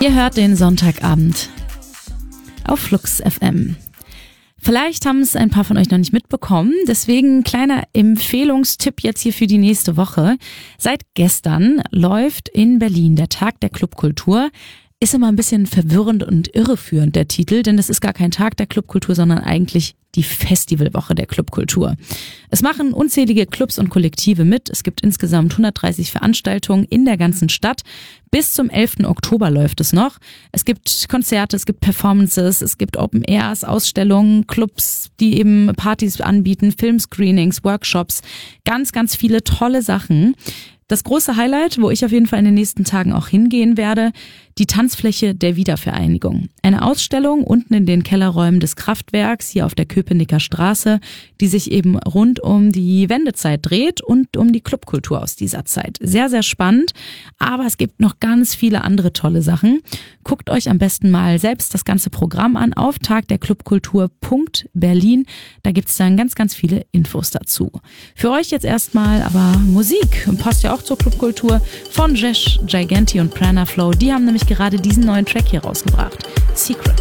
Ihr hört den Sonntagabend auf Flux FM. Vielleicht haben es ein paar von euch noch nicht mitbekommen, deswegen kleiner Empfehlungstipp jetzt hier für die nächste Woche. Seit gestern läuft in Berlin der Tag der Clubkultur. Ist immer ein bisschen verwirrend und irreführend der Titel, denn das ist gar kein Tag der Clubkultur, sondern eigentlich die Festivalwoche der Clubkultur. Es machen unzählige Clubs und Kollektive mit. Es gibt insgesamt 130 Veranstaltungen in der ganzen Stadt. Bis zum 11. Oktober läuft es noch. Es gibt Konzerte, es gibt Performances, es gibt Open Airs, Ausstellungen, Clubs, die eben Partys anbieten, Filmscreenings, Workshops, ganz, ganz viele tolle Sachen. Das große Highlight, wo ich auf jeden Fall in den nächsten Tagen auch hingehen werde, die Tanzfläche der Wiedervereinigung. Eine Ausstellung unten in den Kellerräumen des Kraftwerks hier auf der Köpenicker Straße, die sich eben rund um die Wendezeit dreht und um die Clubkultur aus dieser Zeit. Sehr, sehr spannend, aber es gibt noch ganz viele andere tolle Sachen. Guckt euch am besten mal selbst das ganze Programm an auf tagderclubkultur.berlin. Da gibt's dann ganz, ganz viele Infos dazu. Für euch jetzt erstmal aber Musik. Passt ja auch zur Clubkultur von Jesh, Giganti und Prana Flow. Die haben nämlich gerade diesen neuen Track hier rausgebracht. Secret.